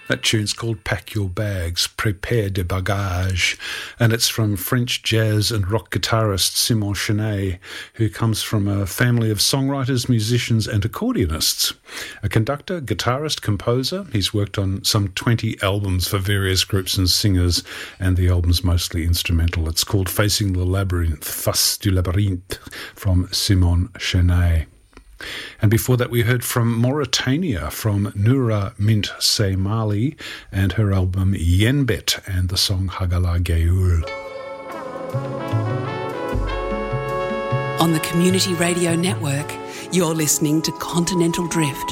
That tune's called Pack Your Bags, Prepare de Bagage, and it's from French jazz and rock guitarist Simon Chenet, who comes from a family of songwriters, musicians and accordionists. A conductor, guitarist, composer, he's worked on some 20 albums for various groups and singers, and the album's mostly instrumental. It's called Facing the Labyrinth, Face du Labyrinthe, from Simon Chenet. And before that we heard from Mauritania, from Noura Mint Seymali and her album Yenbet and the song Hagala Geul. On the Community Radio Network, you're listening to Continental Drift.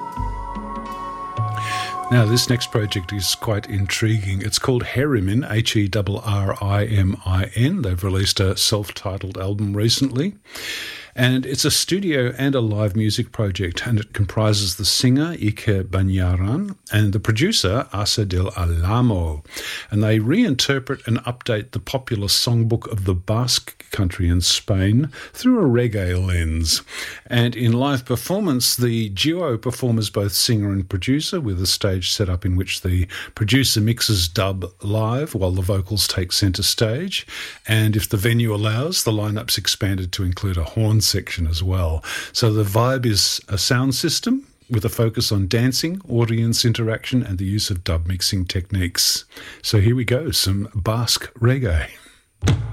Now, this next project is quite intriguing. It's called Herrimin, Herrimin. They've released a self-titled album recently. And it's a studio and a live music project, and it comprises the singer Ike Banyaran and the producer Asa del Alamo. And they reinterpret and update the popular songbook of the Basque country in Spain through a reggae lens. And in live performance, the duo perform as both singer and producer, with a stage set up in which the producer mixes dub live while the vocals take centre stage. And if the venue allows, the lineup's expanded to include a horn section as well. So the vibe is a sound system with a focus on dancing, audience interaction and the use of dub mixing techniques. So here we go, some Basque reggae.